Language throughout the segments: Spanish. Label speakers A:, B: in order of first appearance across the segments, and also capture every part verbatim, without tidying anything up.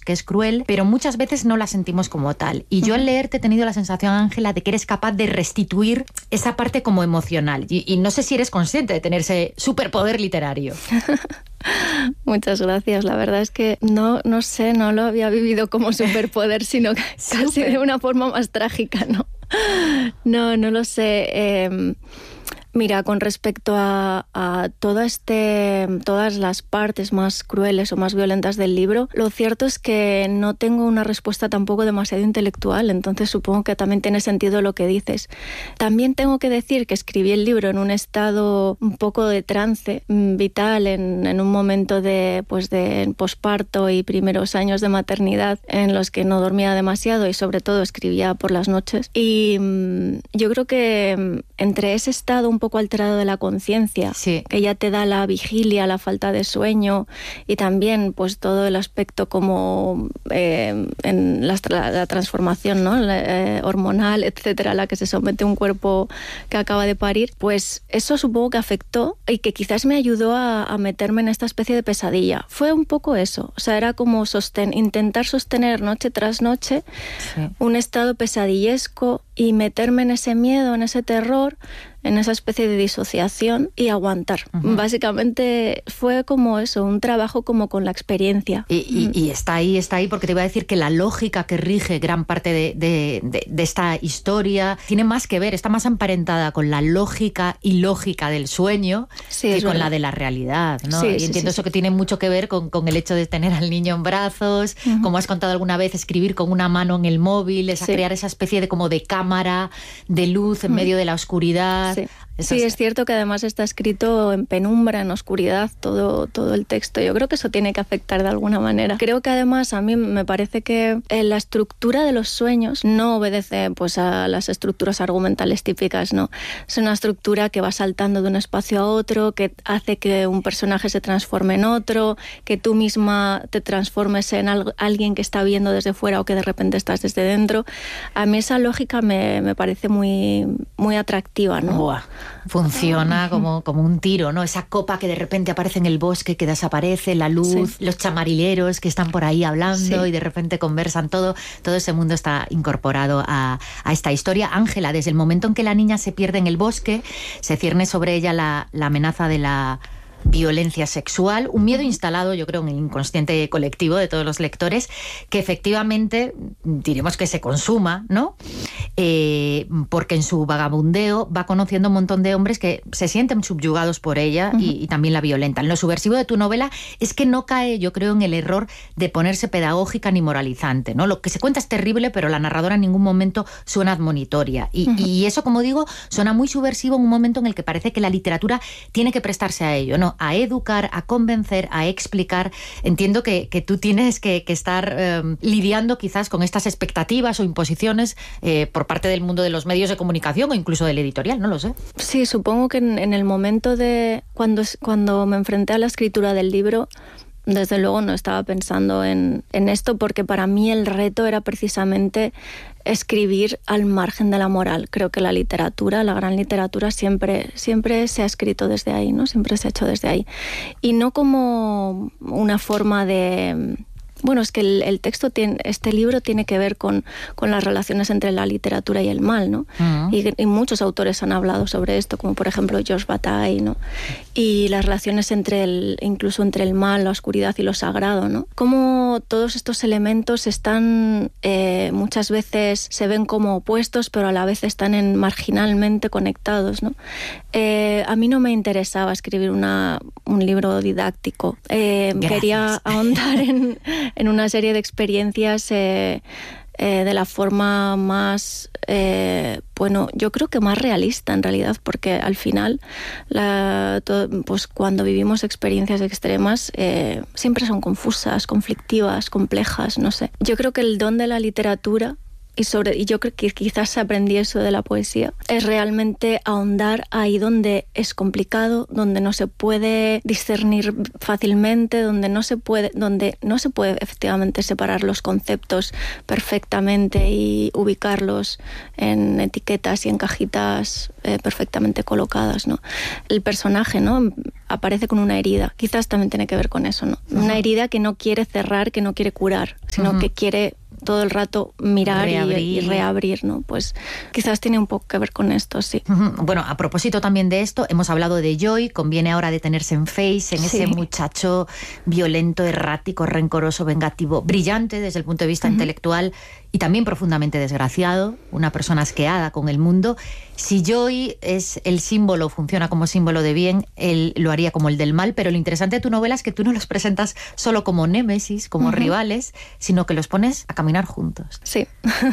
A: que es cruel, pero muchas veces no la sentimos como tal. Y yo al leerte he tenido la sensación, Ángela, de que eres capaz de restituir esa parte como emocional. Y, y no sé si eres consciente de tener ese superpoder literario.
B: Muchas gracias. La verdad es que no, no sé, no lo había vivido como superpoder, sino que casi de una forma más trágica, ¿no? No, no lo sé. Eh, Mira, con respecto a, a todo este, todas las partes más crueles o más violentas del libro, lo cierto es que no tengo una respuesta tampoco demasiado intelectual, entonces supongo que también tiene sentido lo que dices. También tengo que decir que escribí el libro en un estado un poco de trance vital, en, en un momento de, pues de posparto y primeros años de maternidad en los que no dormía demasiado y sobre todo escribía por las noches. Y mmm, yo creo que entre ese estado un poco alterado de la conciencia, sí, que ya te da la vigilia, la falta de sueño y también pues todo el aspecto como eh, en la, la, la transformación, ¿no? La, eh, hormonal, etcétera, a la que se somete un cuerpo que acaba de parir, pues eso supongo que afectó y que quizás me ayudó a, a meterme en esta especie de pesadilla. Fue un poco eso, o sea, era como sosten, intentar sostener noche tras noche sí. un estado pesadillesco y meterme en ese miedo, en ese terror, en esa especie de disociación y aguantar. Uh-huh. Básicamente fue como eso, un trabajo como con la experiencia.
A: Y, y, y está ahí, está ahí, porque te iba a decir que la lógica que rige gran parte de, de, de, de esta historia tiene más que ver, está más emparentada con la lógica ilógica del sueño sí, que con verdad. la de la realidad, ¿no? Sí, y sí, entiendo sí, eso sí. que tiene mucho que ver con, con el hecho de tener al niño en brazos, uh-huh. como has contado alguna vez, escribir con una mano en el móvil, esa, sí. crear esa especie de como de cámara, de luz en uh-huh. medio de la oscuridad.
B: Sí. Sí, es cierto que además está escrito en penumbra, en oscuridad, todo, todo el texto. Yo creo que eso tiene que afectar de alguna manera. Creo que además a mí me parece que la estructura de los sueños no obedece pues a las estructuras argumentales típicas, ¿no? Es una estructura que va saltando de un espacio a otro, que hace que un personaje se transforme en otro, que tú misma te transformes en algo, alguien que está viendo desde fuera o que de repente estás desde dentro. A mí esa lógica me, me parece muy, muy atractiva, ¿no?
A: Buah. Funciona como, como un tiro, ¿no? Esa copa que de repente aparece en el bosque, que desaparece, la luz, sí. los chamarileros que están por ahí hablando sí. y de repente conversan, todo, todo ese mundo está incorporado a, a esta historia. Ángela, desde el momento en que la niña se pierde en el bosque, se cierne sobre ella la, la amenaza de la violencia sexual, un miedo instalado, yo creo, en el inconsciente colectivo de todos los lectores, que efectivamente diremos que se consuma, ¿no? Eh, porque en su vagabundeo va conociendo un montón de hombres que se sienten subyugados por ella uh-huh. y, y también la violentan. Lo subversivo de tu novela es que no cae, yo creo, en el error de ponerse pedagógica ni moralizante, ¿no? Lo que se cuenta es terrible, pero la narradora en ningún momento suena admonitoria. Y, uh-huh. y eso, como digo, suena muy subversivo en un momento en el que parece que la literatura tiene que prestarse a ello, ¿no? A educar, a convencer, a explicar. Entiendo que, que tú tienes que, que estar eh, lidiando quizás con estas expectativas o imposiciones eh, por parte del mundo de los medios de comunicación o incluso del editorial, no lo sé.
B: Sí, supongo que en, en el momento de cuando, cuando me enfrenté a la escritura del libro, desde luego no estaba pensando en, en esto, porque para mí el reto era precisamente escribir al margen de la moral. Creo que la literatura, la gran literatura, siempre, siempre se ha escrito desde ahí, ¿no? Siempre se ha hecho desde ahí. Y no como una forma de... Bueno, es que el, el texto tiene, este libro tiene que ver con, con las relaciones entre la literatura y el mal, ¿no? Uh-huh. Y, y muchos autores han hablado sobre esto, como por ejemplo Georges Bataille, ¿no? Y las relaciones entre el, incluso entre el mal, la oscuridad y lo sagrado, ¿no? Cómo todos estos elementos están, eh, muchas veces se ven como opuestos, pero a la vez están en, marginalmente conectados, ¿no? Eh, a mí no me interesaba escribir una, un libro didáctico. Eh, quería ahondar en en una serie de experiencias eh, eh, de la forma más, eh, bueno, yo creo que más realista en realidad, porque al final, la, todo, pues cuando vivimos experiencias extremas, eh, siempre son confusas, conflictivas, complejas, no sé. Yo creo que el don de la literatura y, sobre, y yo creo que quizás aprendí eso de la poesía, es realmente ahondar ahí donde es complicado, donde no se puede discernir fácilmente, donde no se puede, donde no se puede efectivamente separar los conceptos perfectamente y ubicarlos en etiquetas y en cajitas eh, perfectamente colocadas, ¿no? El personaje, ¿no?, aparece con una herida. Quizás también tiene que ver con eso, ¿no? Uh-huh. Una herida que no quiere cerrar, que no quiere curar, sino uh-huh. que quiere todo el rato mirar y, y reabrir, ¿no? Pues quizás tiene un poco que ver con esto, sí.
A: Uh-huh. Bueno, a propósito también de esto, hemos hablado de Joy, conviene ahora detenerse en Face, en sí. ese muchacho violento, errático, rencoroso, vengativo, brillante desde el punto de vista uh-huh. intelectual y también profundamente desgraciado, una persona asqueada con el mundo. Si Joy es el símbolo, funciona como símbolo de bien, él lo haría como el del mal, pero lo interesante de tu novela es que tú no los presentas solo como némesis, como uh-huh. rivales, sino que los pones a caminar juntos.
B: Sí.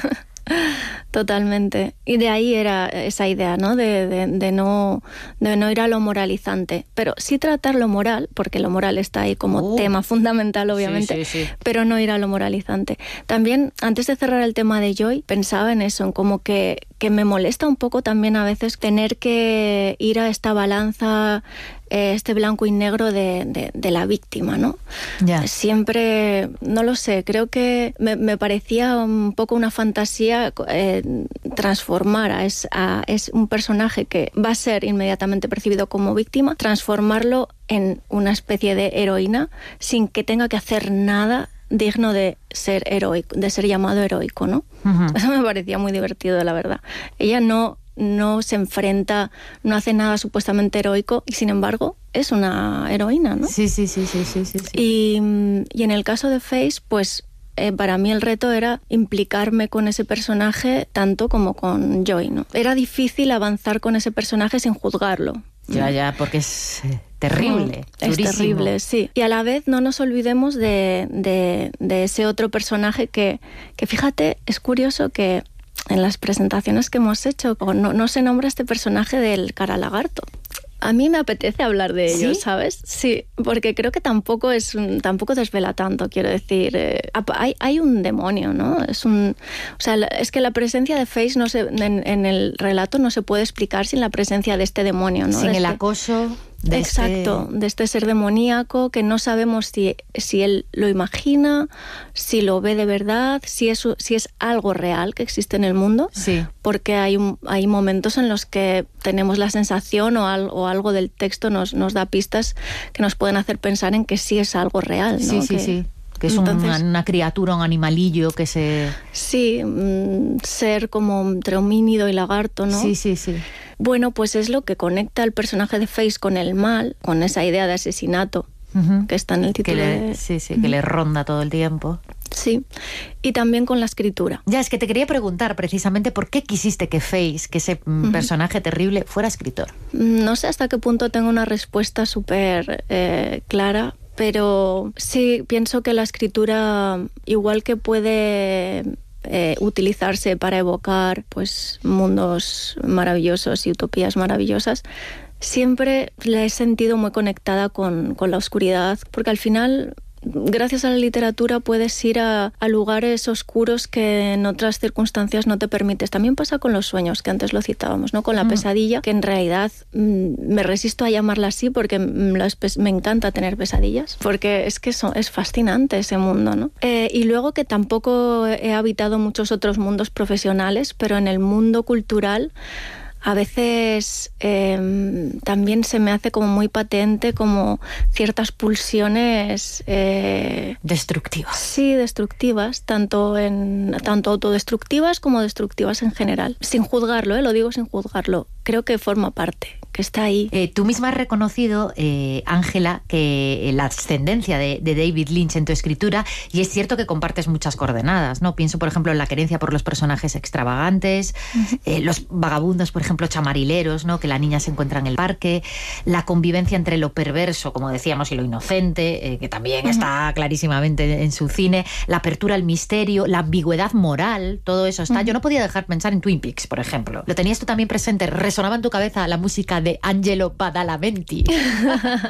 B: Totalmente. Y de ahí era esa idea, ¿no? De, de, de no de no ir a lo moralizante, pero sí tratar lo moral, porque lo moral está ahí como uh, tema fundamental, obviamente, sí, sí, sí. pero no ir a lo moralizante. También, antes de cerrar el tema de Joy, pensaba en eso, en como que, que me molesta un poco también a veces tener que ir a esta balanza, este blanco y negro de, de, de la víctima, ¿no?
A: Yeah.
B: Siempre, no lo sé, creo que me, me parecía un poco una fantasía eh, transformar a, es, a es un personaje que va a ser inmediatamente percibido como víctima, transformarlo en una especie de heroína sin que tenga que hacer nada digno de ser heroico, de ser llamado heroico, ¿no? Uh-huh. Eso me parecía muy divertido, la verdad. Ella no no se enfrenta, no hace nada supuestamente heroico y sin embargo es una heroína, ¿no?
A: Sí, sí, sí, sí, sí, sí.
B: Y, y en el caso de Face, pues eh, para mí el reto era implicarme con ese personaje tanto como con Joy, ¿no? Era difícil avanzar con ese personaje sin juzgarlo.
A: Ya, ya, porque es eh, terrible,
B: es
A: durísimo.
B: terrible, sí. Y a la vez no nos olvidemos de, de, de ese otro personaje que, que, fíjate, es curioso que en las presentaciones que hemos hecho no, no se nombra este personaje del cara lagarto. A mí me apetece hablar de ello, ¿sí? ¿Sabes? Sí, porque creo que tampoco es un, tampoco desvela tanto, quiero decir. Eh, hay, hay un demonio, ¿no? Es un, o sea, es que la presencia de Face no se, en, en el relato no se puede explicar sin la presencia de este demonio, ¿no?
A: Sin
B: de
A: el
B: este,
A: acoso. De
B: exacto,
A: este...
B: de este ser demoníaco que no sabemos si, si él lo imagina, si lo ve de verdad, si es, si es algo real que existe en el mundo,
A: sí.
B: porque hay, hay momentos en los que tenemos la sensación o, al, o algo del texto nos, nos da pistas que nos pueden hacer pensar en que sí es algo real, ¿no?
A: Sí, sí,
B: que,
A: sí. Que es
B: entonces,
A: una, una criatura, un animalillo que se...
B: Sí, un ser como entre homínido y lagarto, ¿no?
A: Sí, sí, sí.
B: Bueno, pues es lo que conecta al personaje de Face con el mal, con esa idea de asesinato uh-huh. que está en el título.
A: Que le,
B: de...
A: Sí, sí, uh-huh. que le ronda todo el tiempo.
B: Sí, y también con la escritura.
A: Ya, es que te quería preguntar precisamente por qué quisiste que Face, que ese uh-huh. personaje terrible, fuera escritor.
B: No sé hasta qué punto tengo una respuesta súper eh, clara, pero sí pienso que la escritura, igual que puede eh, utilizarse para evocar pues mundos maravillosos y utopías maravillosas, siempre la he sentido muy conectada con, con la oscuridad, porque al final, gracias a la literatura puedes ir a, a lugares oscuros que en otras circunstancias no te permites. También pasa con los sueños, que antes lo citábamos, ¿no? Con la mm. pesadilla, que en realidad mmm, me resisto a llamarla así porque me encanta tener pesadillas, porque es que eso, es fascinante ese mundo, ¿no? Eh, y luego que tampoco he habitado muchos otros mundos profesionales, pero en el mundo cultural a veces eh, también se me hace como muy patente como ciertas pulsiones eh,
A: destructivas.
B: Sí, destructivas, tanto en tanto autodestructivas como destructivas en general. Sin juzgarlo, ¿eh? Lo digo sin juzgarlo. Creo que forma parte, que está ahí.
A: Eh, tú misma has reconocido, eh, Ángela, que la ascendencia de, de David Lynch en tu escritura, y es cierto que compartes muchas coordenadas, ¿no? Pienso, por ejemplo, en la querencia por los personajes extravagantes, uh-huh. eh, los vagabundos, por ejemplo, chamarileros, ¿no? Que la niña se encuentra en el parque, la convivencia entre lo perverso, como decíamos, y lo inocente, eh, que también uh-huh. está clarísimamente en su cine, la apertura al misterio, la ambigüedad moral, todo eso está. Uh-huh. Yo no podía dejar pensar en Twin Peaks, por ejemplo. ¿Lo tenías tú también presente? ¿Resonaba en tu cabeza la música de Angelo Badalamenti?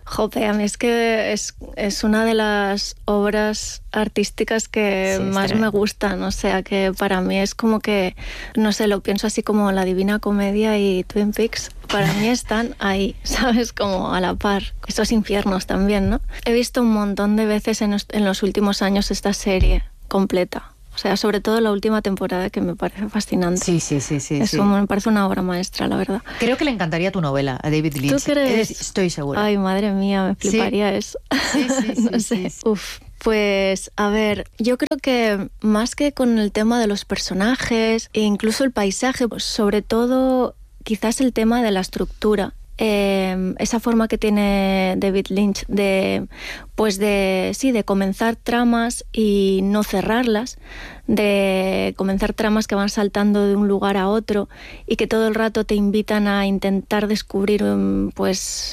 B: Jope, a mí es que es, es una de las obras artísticas que sí, más me gustan, o sea que para mí es como que, no sé, lo pienso así como La Divina Comedia y Twin Peaks, para mí están ahí, ¿sabes? Como a la par. Esos infiernos también, ¿no? He visto un montón de veces en los, en los últimos años esta serie completa. O sea, sobre todo la última temporada, que me parece fascinante.
A: Sí, sí, sí, sí.
B: Eso
A: sí.
B: me parece una obra maestra, la verdad.
A: Creo que le encantaría tu novela a David Lynch.
B: ¿Tú crees?
A: Estoy segura.
B: Ay, madre mía, me fliparía ¿Sí? eso.
A: Sí, sí, sí.
B: No sé.
A: Sí, sí.
B: Uf. Pues, a ver, yo creo que más que con el tema de los personajes e incluso el paisaje, pues sobre todo quizás el tema de la estructura. Eh, esa forma que tiene David Lynch de, pues de, sí, de comenzar tramas y no cerrarlas, de comenzar tramas que van saltando de un lugar a otro y que todo el rato te invitan a intentar descubrir, pues,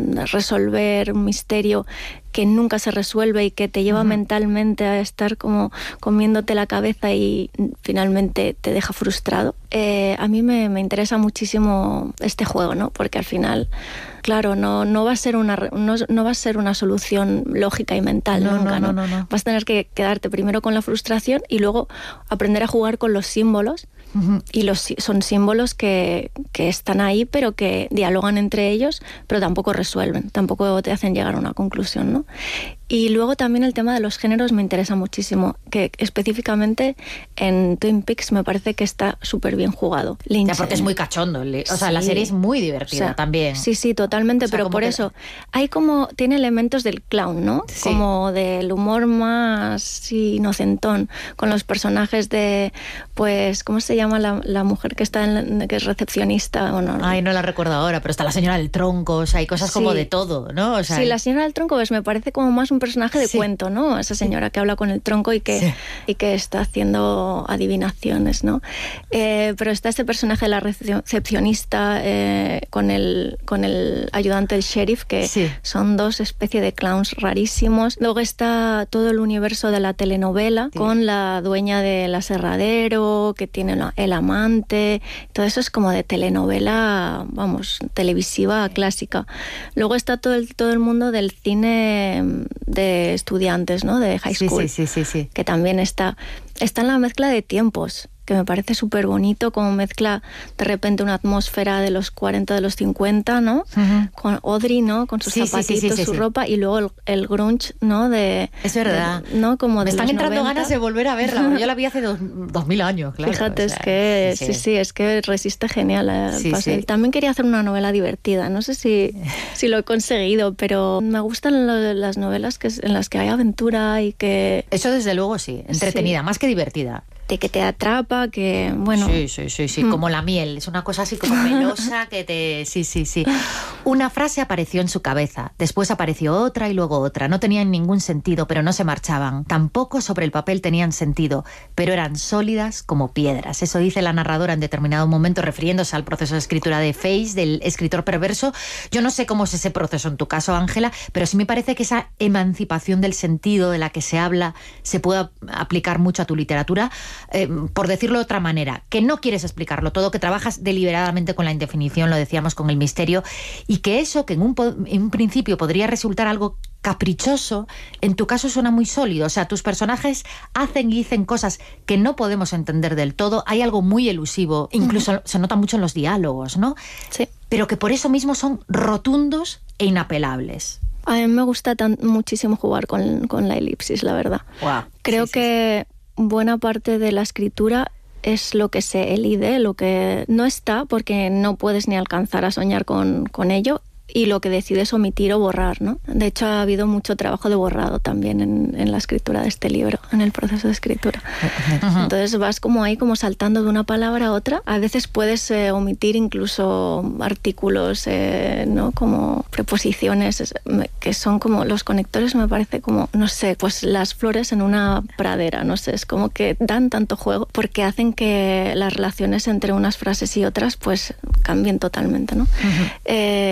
B: resolver un misterio que nunca se resuelve y que te lleva uh-huh. mentalmente a estar como comiéndote la cabeza y finalmente te deja frustrado. Eh, a mí me, me interesa muchísimo este juego, ¿no? Porque al final, claro, no, no va a ser una no, no va a ser una solución lógica y mental
A: no,
B: nunca,
A: no,
B: ¿no?
A: No, no, no.
B: Vas a tener que quedarte primero con la frustración y luego aprender a jugar con los símbolos. Uh-huh. Y los, son símbolos que, que están ahí, pero que dialogan entre ellos, pero tampoco resuelven, tampoco te hacen llegar a una conclusión, ¿no? Y luego también el tema de los géneros me interesa muchísimo, que específicamente en Twin Peaks me parece que está súper bien jugado. Lynch,
A: ya, porque es muy cachondo, o sea, sí. la serie es muy divertida, o sea, también.
B: Sí, sí, totalmente, o sea, pero por que... eso hay como, tiene elementos del clown, ¿no? Sí. Como del humor más sí, inocentón, con los personajes de, pues, ¿cómo se llama la, la mujer que está en la, que es recepcionista? Bueno,
A: Ay, no la recuerdo ahora, pero está la señora del tronco, o sea, hay cosas sí. como de todo, ¿no? O sea,
B: sí,
A: hay...
B: la señora del tronco, pues me parece como más un personaje de sí. cuento, ¿no? Esa señora sí. que habla con el tronco y que, sí. y que está haciendo adivinaciones, ¿no? Eh, pero está este personaje de la recepcionista eh, con, el, con el ayudante del sheriff, que sí. son dos especies de clowns rarísimos. Luego está todo el universo de la telenovela, sí. con la dueña del aserradero, que tiene el amante. Todo eso es como de telenovela, vamos, televisiva clásica. Luego está todo el, todo el mundo del cine de estudiantes, ¿no? De high school.
A: Sí, sí, sí, sí, sí.
B: Que también está, está en la mezcla de tiempos, que me parece súper bonito, como mezcla de repente una atmósfera de los cuarenta, de los cincuenta, ¿no? Uh-huh. Con Audrey, ¿no? Con sus sí, zapatitos, sí, sí, sí, su sí. ropa, y luego el, el grunge, ¿no? De,
A: es verdad.
B: De, ¿no? Como
A: me
B: de
A: están
B: los
A: entrando
B: noventa.
A: Ganas de volver a verla. Yo la vi hace dos, dos mil años, claro.
B: Fíjate,
A: o sea,
B: es que
A: sí,
B: sí,
A: sí,
B: sí, es que resiste genial al
A: sí,
B: pastel.
A: sí.
B: También quería hacer una novela divertida. No sé si, si lo he conseguido, pero me gustan lo, las novelas que, en las que hay aventura y que...
A: Eso desde luego sí, entretenida, sí. más que divertida.
B: De que te atrapa, que bueno...
A: Sí, sí, sí, sí, mm. como la miel, es una cosa así como melosa que te... Sí, sí, sí. Una frase apareció en su cabeza, después apareció otra y luego otra. No tenían ningún sentido, pero no se marchaban. Tampoco sobre el papel tenían sentido, pero eran sólidas como piedras. Eso dice la narradora en determinado momento, refiriéndose al proceso de escritura de Face, del escritor perverso. Yo no sé cómo es ese proceso en tu caso, Ángela, pero sí me parece que esa emancipación del sentido de la que se habla se puede aplicar mucho a tu literatura. Eh, por decirlo de otra manera, que no quieres explicarlo todo, que trabajas deliberadamente con la indefinición, lo decíamos, con el misterio, y que eso, que en un, en un principio podría resultar algo caprichoso, en tu caso suena muy sólido. O sea, tus personajes hacen y dicen cosas que no podemos entender del todo. Hay algo muy elusivo, incluso uh-huh. se nota mucho en los diálogos, ¿no?
B: Sí.
A: Pero que por eso mismo son rotundos e inapelables.
B: A mí me gusta tan, muchísimo jugar con, con la elipsis, la verdad.
A: Wow.
B: Creo
A: sí,
B: que...
A: Sí, sí.
B: buena parte de la escritura es lo que se elide, lo que no está porque no puedes ni alcanzar a soñar con, con ello, y lo que decides omitir o borrar, ¿no? De hecho, ha habido mucho trabajo de borrado también en, en la escritura de este libro, en el proceso de escritura. Uh-huh. Entonces vas como ahí, como saltando de una palabra a otra. A veces puedes eh, omitir incluso artículos, eh, ¿no? Como preposiciones, que son como los conectores, me parece como, no sé, pues las flores en una pradera, no sé, es como que dan tanto juego porque hacen que las relaciones entre unas frases y otras pues cambien totalmente, ¿no? Uh-huh. Eh, sí,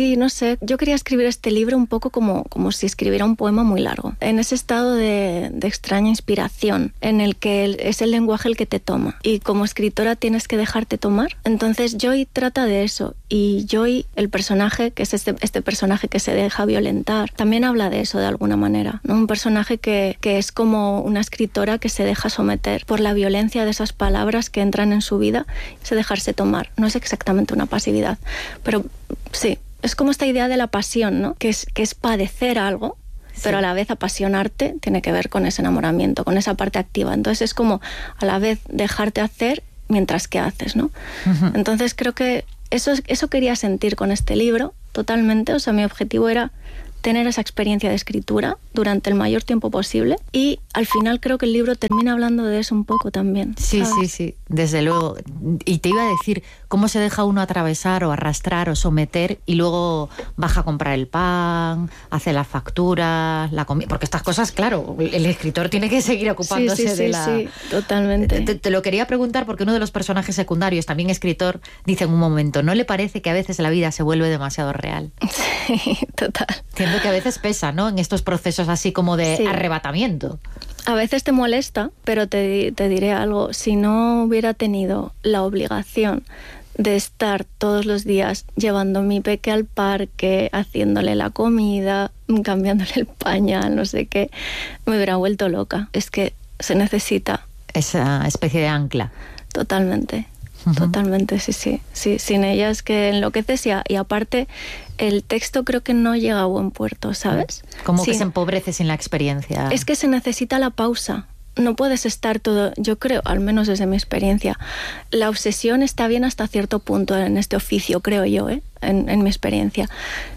B: Sí, no sé, yo quería escribir este libro un poco como, como si escribiera un poema muy largo, en ese estado de, de extraña inspiración, en el que el, es el lenguaje el que te toma, y como escritora tienes que dejarte tomar. Entonces Joy trata de eso, y Joy, el personaje, que es este, este personaje que se deja violentar, también habla de eso de alguna manera, ¿no? Un personaje que, que es como una escritora que se deja someter por la violencia de esas palabras que entran en su vida, se dejarse tomar. No es exactamente una pasividad, pero sí, es como esta idea de la pasión, ¿no? Que es, que es padecer algo, sí, pero a la vez apasionarte tiene que ver con ese enamoramiento, con esa parte activa. Entonces es como a la vez dejarte hacer mientras que haces, ¿no? Uh-huh. Entonces creo que eso, eso quería sentir con este libro totalmente. O sea, mi objetivo era tener esa experiencia de escritura durante el mayor tiempo posible, y al final creo que el libro termina hablando de eso un poco también.
A: Sí,
B: ¿sabes?
A: sí, sí, desde luego. Y te iba a decir, ¿cómo se deja uno atravesar o arrastrar o someter y luego baja a comprar el pan, hace las facturas, la comida? Porque estas cosas, claro, el escritor tiene que seguir ocupándose
B: sí, sí,
A: de
B: sí,
A: la...
B: Sí, totalmente.
A: Te, te lo quería preguntar porque uno de los personajes secundarios, también escritor, dice en un momento, ¿no le parece que a veces la vida se vuelve demasiado real?
B: Sí, total.
A: Entiendo que a veces pesa, ¿no? En estos procesos así como de sí. arrebatamiento.
B: A veces te molesta, pero te, te diré algo. Si no hubiera tenido la obligación de estar todos los días llevando a mi peque al parque, haciéndole la comida, cambiándole el pañal, no sé qué, me hubiera vuelto loca. Es que se necesita
A: esa especie de ancla.
B: Totalmente. Uh-huh. Totalmente, sí, sí, sí. Sin ella es que enloqueces y, a, y aparte el texto creo que no llega a buen puerto, ¿sabes?
A: Como
B: sí.
A: que se empobrece sin la experiencia.
B: Es que se necesita la pausa. No puedes estar todo, yo creo, al menos desde mi experiencia, la obsesión está bien hasta cierto punto en este oficio, creo yo, ¿eh? en, en mi experiencia.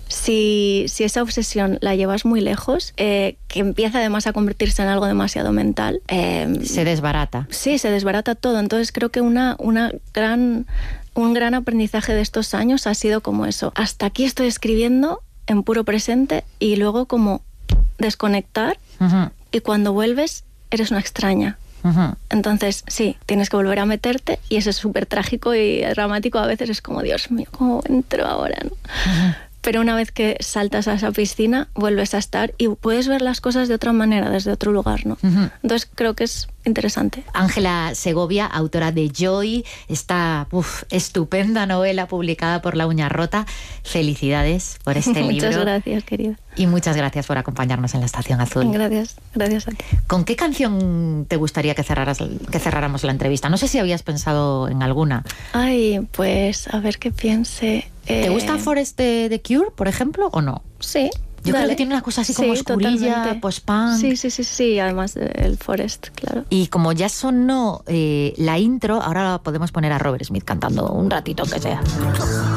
B: Si, si esa obsesión la llevas muy lejos, eh, que empieza además a convertirse en algo demasiado mental... Eh,
A: se desbarata.
B: Sí, se desbarata todo. Entonces creo que una, una gran, un gran aprendizaje de estos años ha sido como eso. Hasta aquí estoy escribiendo en puro presente y luego como desconectar uh-huh. y cuando vuelves... eres una extraña. Uh-huh. Entonces, sí, tienes que volver a meterte y eso es súper trágico y dramático. A veces es como, Dios mío, ¿cómo entro ahora? ¿No? Uh-huh. Pero una vez que saltas a esa piscina, vuelves a estar y puedes ver las cosas de otra manera, desde otro lugar, ¿no? Uh-huh. Entonces, creo que es interesante.
A: Ángela Segovia, autora de Joy, esta uf, estupenda novela publicada por La Uña Rota. Felicidades por este libro.
B: Muchas gracias, querida.
A: Y muchas gracias por acompañarnos en la Estación Azul.
B: Gracias, gracias a ti.
A: ¿Con qué canción te gustaría que, cerraras, que cerráramos la entrevista? No sé si habías pensado en alguna.
B: Ay, pues a ver qué piense.
A: ¿Te
B: eh...
A: gusta Forest de The Cure, por ejemplo, o no?
B: Sí.
A: Yo Dale. creo que tiene una cosa así como sí, oscurilla, post-punk.
B: Sí, sí, sí, sí, además del Forest, claro.
A: Y como ya sonó eh, la intro, ahora podemos poner a Robert Smith cantando un ratito que sea.